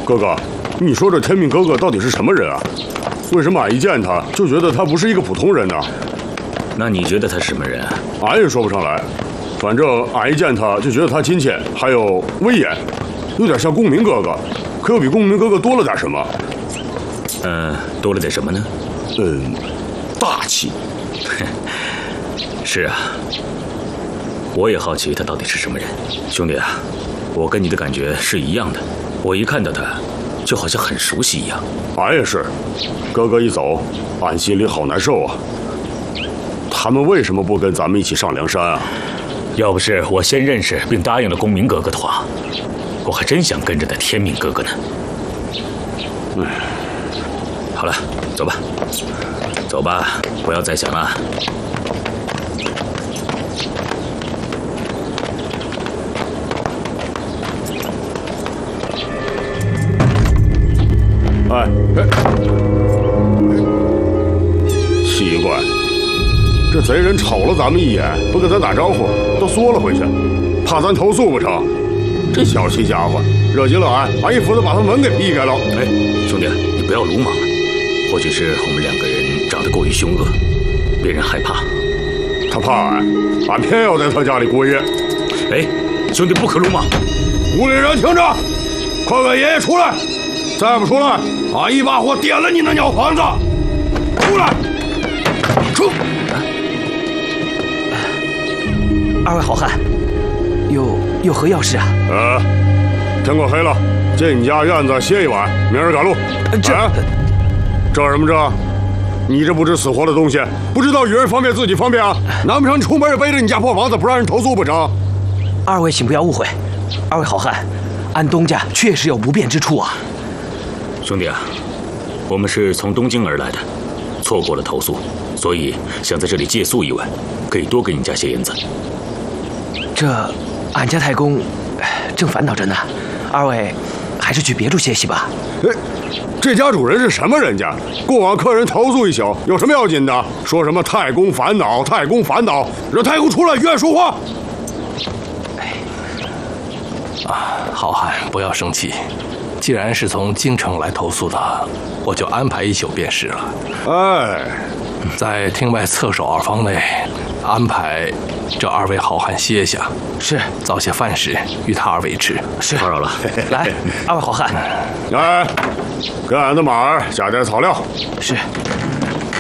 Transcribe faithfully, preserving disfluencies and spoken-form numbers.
哥哥，你说这天命哥哥到底是什么人啊？为什么俺一见他就觉得他不是一个普通人呢？ 那你觉得他是什么人啊？ 俺也说不上来，反正俺一见他就觉得他亲切，还有威严，有点像公明哥哥，可又比公明哥哥多了点什么。 嗯，多了点什么呢？ 嗯，大气。 是啊，我也好奇他到底是什么人。兄弟啊，我跟你的感觉是一样的，我一看到他，就好像很熟悉一样。 俺也是，哥哥一走，俺心里好难受啊。他们为什么不跟咱们一起上梁山啊？ 要不是我先认识并答应了公明哥哥的话，我还真想跟着那天命哥哥呢。嗯，好了，走吧，走吧，不要再想了。 哎，奇怪，这贼人瞅了咱们一眼，不跟咱打招呼，都缩了回去，怕咱投诉不成？这小气家伙，惹急了俺，俺一斧子把他门给劈开了。 哎，兄弟，你不要鲁莽了。或许是我们两个人长得过于凶恶，别人害怕。 他怕俺，俺偏要在他家里过夜。 哎，兄弟，不可鲁莽！ 屋里人听着，快给爷爷出来！再不出来，俺一把火点了你那鸟房子！出来！出！ 二位好汉，有有何要事啊？ 呃，天快黑了，进你家院子歇一晚，明儿赶路。 这、 啊、这什么这？你这不知死活的东西，不知道与人方便自己方便啊？难不成你出门也背着你家破房子，不让人投诉不成？ 二位请不要误会，二位好汉，俺东家确实有不便之处啊。 兄弟啊，我们是从东京而来的，错过了投宿，所以想在这里借宿一晚，可以多给你家些银子。 这俺家太公正烦恼着呢，二位还是去别处歇息吧。 哎，这家主人是什么人家？过往客人投诉一宿，有什么要紧的？说什么太公烦恼，太公烦恼，让太公出来与俺说话。 啊，好汉不要生气。既然是从京城来投宿的，我就安排一宿便是了。 哎， 在厅外侧手二房内安排这二位好汉歇下， 是早些饭食与他二位吃。 是， 打扰了。 来，二位好汉， 来，给俺的马儿加点草料。 是。